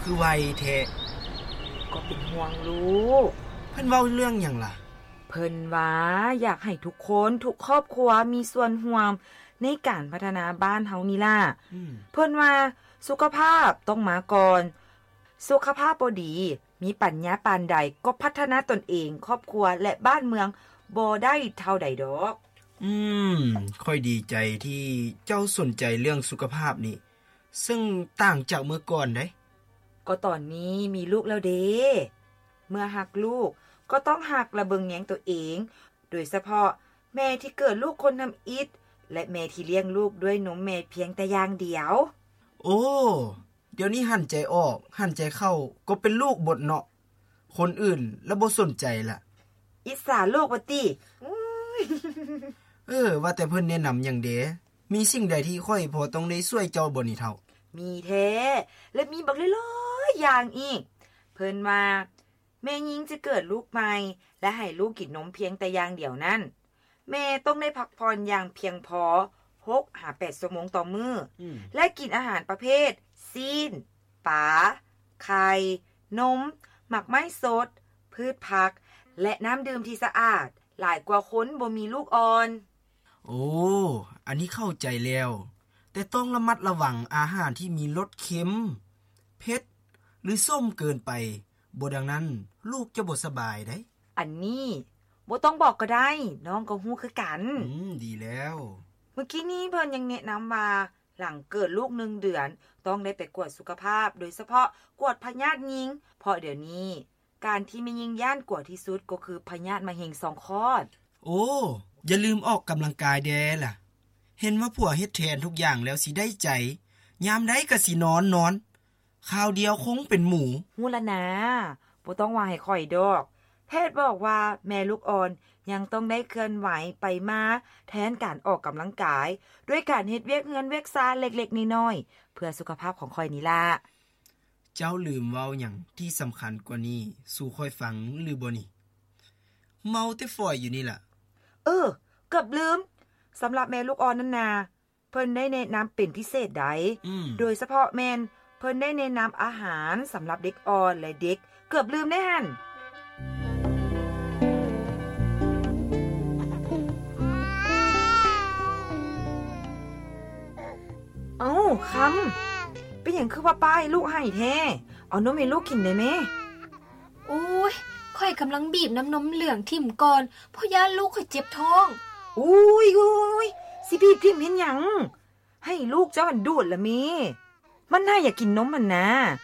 คือไวแท้ก็เป็นห่วงลูกเพิ่นเว้าเรื่องหยังล่ะเพิ่นว่าอยากให้ทุกคนทุกครอบครัวมีส่วนร่วมในการพัฒนาบ้านเฮานี่ล่ะเพิ่นว่าสุขภาพต้องมาก่อนสุขภาพบ่ดีมีปัญญาปานใดก็พัฒนาตนเองครอบครัวและบ้านเมืองบ่ได้เท่าใดดอกค่อยดีใจที่เจ้าสนใจเรื่องสุขภาพนี่ซึ่งต่างจากเมื่อก่อนเด้ก็ตอนนี้มีลูกแล้วเด้เมื่อหักลูกก็ต้องหักระเบิงแยงตัวเองโดยเฉพาะแม่ที่เกิดลูกคนทำอิฐและแม่ที่เลี้ยงลูกด้วยนมแม่เพียงแต่อย่างเดียวโอ้เดี๋ยวนี้หันใจออกหันใจเข้าก็เป็นลูกบดเนาะคนอื่นแล้วบ่สนใจล่ะอิสาลูกว่าติว่าแต่เพิ่นแนะนำหยังเด้มีสิ่งใดที่ค่อยพอต้องได้ช่วยเจ้าบ่นี่เท่ามีแท้และมีบักหลายๆอย่างอีกเพิ่นว่าแม่หญิงจะเกิดลูกใหม่และให้ลูกกินนมเพียงแต่อย่างเดียวนั้นแม่ต้องได้พักผ่อนอย่างเพียงพอ 6-8 ชั่วโมงต่อมื้อและกินอาหารประเภทซีนปลาไข่นมหมักไม้สดพืชผักและน้ำดื่มที่สะอาดหลายกว่าคนบ่มีลูกอ่อนโอ้อันนี้เข้าใจแล้วแต่ต้องระมัดระวังอาหารที่มีรสเค็มเผ็ดหรือส้มเกินไปบ่ดังนั้นลูกจะบ่สบายได้อันนี้บ่ต้องบอกก็ได้น้องก็ฮู้คือกันดีแล้วเมื่อกี้นี้เพิ่นยังแนะนำว่าหลังเกิดลูก1เดือนต้องได้ไปกวดสุขภาพโดยเฉพาะกวดพยาธิหญิงเพราะเดี๋ยวนี้การที่แม่หญิงย่านกวดที่สุดก็คือพยาธิมะเร็ง2คลอดโอ้อย่าลืมออกกำลังกายแด้ล่ะเห็นว่าผัวเฮ็ดแทนทุกอย่างแล้วสิได้ใจยามใดก็สินอนข้าวเดียวคงเป็นหมูฮู้ละนะบ่ต้องว่าให้ข่อยดอกแพทย์บอกว่าแม่ลูกอ่อนยังต้องได้เคลื่อนไหวไปมาแทนการออกกำลังกายด้วยการเฮ็ดเวียกเฮือนเวียกซ่านเล็กๆน้อยๆเพื่อสุขภาพของข่อยนี่ล่ะเจ้าลืมเว้าหยังที่สำคัญกว่านี้สู่ค่อยฟังหรือบ่นี่เมาแต่ฝอยอยู่นี่ล่ะเกือบลืมสำหรับแม่ลูกอ่อนนั่นนาเพิ่นได้แนะนำเป็นพิเศษใดโดยเฉพาะแม่นเพิ่นได้แนะนำอาหารสำหรับเด็กอ่อนและเด็กเกือบลืมได้หั่นคำเป็นหยังคือว่าป้ายลูกให้แท้เอานมให้ลูกกินได้แม่โอ้ยข่อยกำลังบีบน้ำนมเหลืองทิ่มก่อนเพราะย่านลูกข่อยเจ็บท้องอุ้ยสิบีบทิ่มเห็นหยังให้ลูกเจ้ามันดูดละแม่มันน่าอยากกินนมมันนะ